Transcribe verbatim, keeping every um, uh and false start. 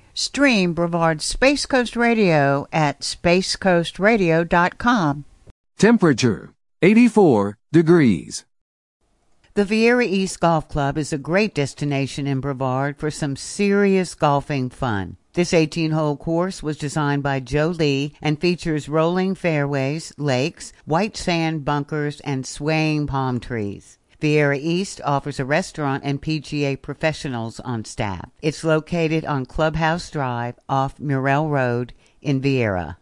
Stream Brevard's Space Coast Radio at space coast radio dot com. Temperature, eighty-four degrees. The Viera East Golf Club is a great destination in Brevard for some serious golfing fun. This eighteen-hole course was designed by Joe Lee and features rolling fairways, lakes, white sand bunkers, and swaying palm trees. Viera East offers a restaurant and P G A professionals on staff. It's located on Clubhouse Drive off Murrell Road in Viera.